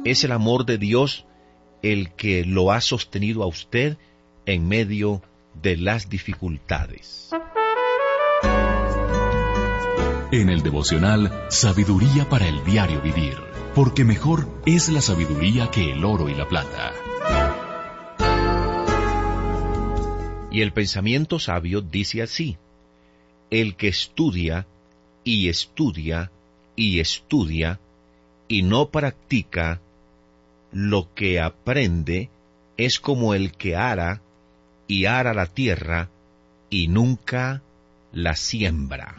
Es el amor de Dios el que lo ha sostenido a usted en medio de las dificultades. En el devocional, sabiduría para el diario vivir, porque mejor es la sabiduría que el oro y la plata. Y el pensamiento sabio dice así: el que estudia y estudia y estudia y no practica lo que aprende es como el que ara y ara la tierra y nunca la siembra.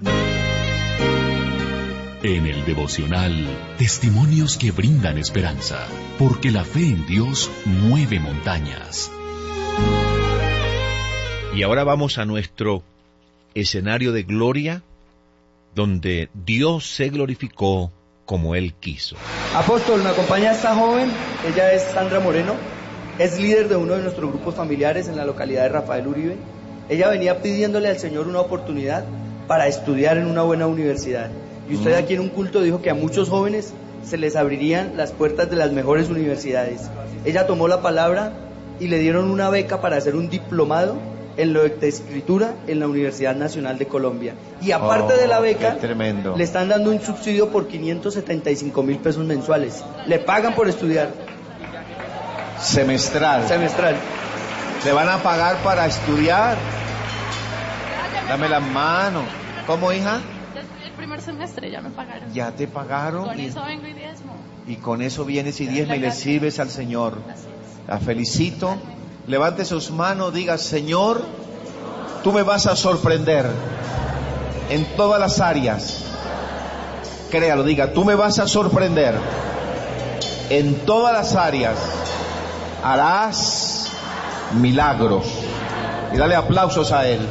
En el devocional, testimonios que brindan esperanza, porque la fe en Dios mueve montañas. Y ahora vamos a nuestro escenario de gloria, donde Dios se glorificó como Él quiso. Apóstol, me acompaña esta joven, ella es Sandra Moreno, es líder de uno de nuestros grupos familiares en la localidad de Rafael Uribe. Ella venía pidiéndole al Señor una oportunidad para estudiar en una buena universidad. Y usted aquí en un culto dijo que a muchos jóvenes se les abrirían las puertas de las mejores universidades. Ella tomó la palabra y le dieron una beca para hacer un diplomado en lo de escritura en la Universidad Nacional de Colombia. Y aparte de la beca, le están dando un subsidio por 575,000 pesos mensuales. Le pagan por estudiar. Semestral. ¿Le van a pagar para estudiar? Dame la mano. ¿Cómo, hija? El primer semestre ya me pagaron. ¿Ya te pagaron? Con eso vengo y diezmo. Y con eso vienes y diezmo y le sirves al Señor. La felicito. Levante sus manos, diga: Señor, tú me vas a sorprender en todas las áreas. Créalo, diga: tú me vas a sorprender en todas las áreas. Harás milagros. Y dale aplausos a Él.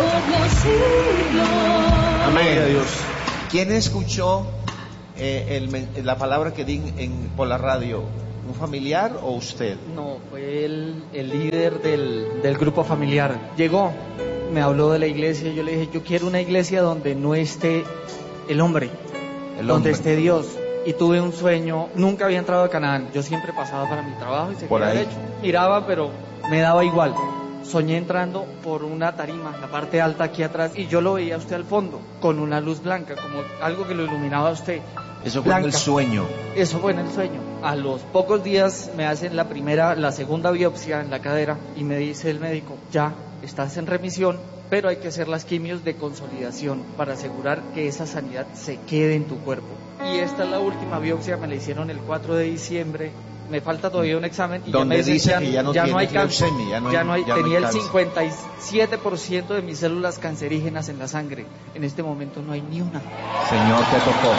Amén. Dios. ¿Quién escuchó la palabra que di por la radio? ¿Un familiar o usted? No, fue el líder del grupo familiar. Llegó, me habló de la iglesia. Yo le dije: yo quiero una iglesia donde no esté el hombre, donde esté Dios. Y tuve un sueño, nunca había entrado a Canaán. Yo siempre pasaba para mi trabajo y seguía derecho. Miraba, pero me daba igual. Soñé entrando por una tarima, la parte alta aquí atrás, y yo lo veía a usted al fondo, con una luz blanca, como algo que lo iluminaba a usted. Eso fue en el sueño. Eso fue en el sueño. A los pocos días me hacen la segunda biopsia en la cadera, y me dice el médico: ya, estás en remisión, pero hay que hacer las quimios de consolidación para asegurar que esa sanidad se quede en tu cuerpo. Y esta es la última biopsia, me la hicieron el 4 de diciembre. Me falta todavía un examen y donde dice que ya no hay cáncer, tenía el 57% de mis células cancerígenas en la sangre. En este momento no hay ni una. Señor, te tocó.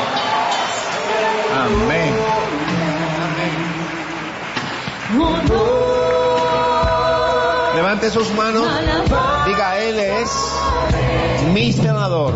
Amén. Levante sus manos. Diga: Él es mi sanador.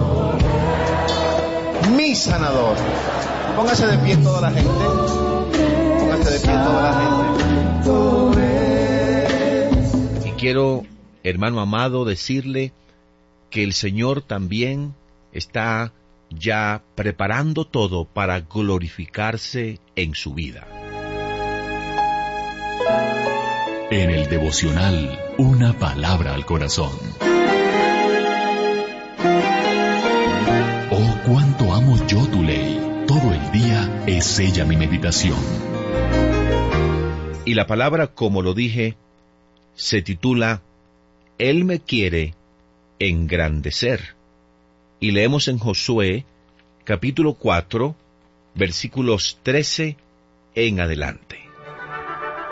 Mi sanador. Póngase de pie toda la gente. De pie toda la gente. Y quiero, hermano amado, decirle que el Señor también está ya preparando todo para glorificarse en su vida. En el devocional, una palabra al corazón. Oh, cuánto amo yo tu ley. Todo el día es ella mi meditación. Y la palabra, como lo dije, se titula Él me quiere engrandecer. Y leemos en Josué, capítulo 4, versículos 13 en adelante.